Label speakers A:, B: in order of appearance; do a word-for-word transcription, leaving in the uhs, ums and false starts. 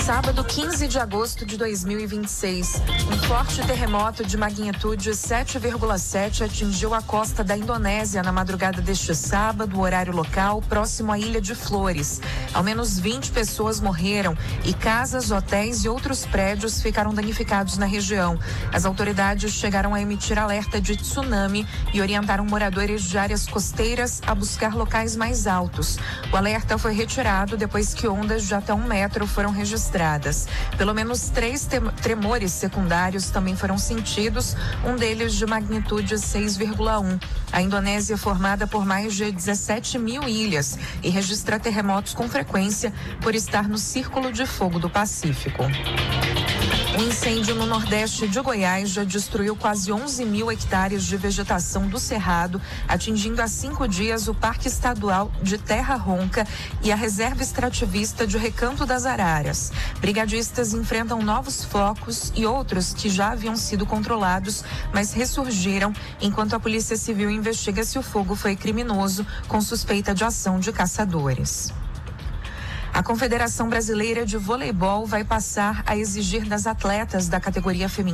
A: Sábado, quinze de agosto de dois mil e vinte e seis, um forte terremoto de magnitude sete vírgula sete atingiu a costa da Indonésia na madrugada deste sábado, horário local, próximo à Ilha de Flores. Ao menos vinte pessoas morreram e casas, hotéis e outros prédios ficaram danificados na região. As autoridades chegaram a emitir alerta de tsunami e orientaram moradores de áreas costeiras a buscar locais mais altos. O alerta foi retirado depois que ondas de até um metro foram registradas. Pelo menos três tremores secundários também foram sentidos, um deles de magnitude seis vírgula um. A Indonésia é formada por mais de dezessete mil ilhas e registra terremotos com frequência por estar no Círculo de Fogo do Pacífico. Um incêndio no nordeste de Goiás já destruiu quase onze mil hectares de vegetação do Cerrado, atingindo há cinco dias o Parque Estadual de Terra Ronca e a Reserva Extrativista de Recanto das Araras. Brigadistas enfrentam novos focos e outros que já haviam sido controlados, mas ressurgiram enquanto a Polícia Civil investiga se o fogo foi criminoso, com suspeita de ação de caçadores. A Confederação Brasileira de Voleibol vai passar a exigir das atletas da categoria feminina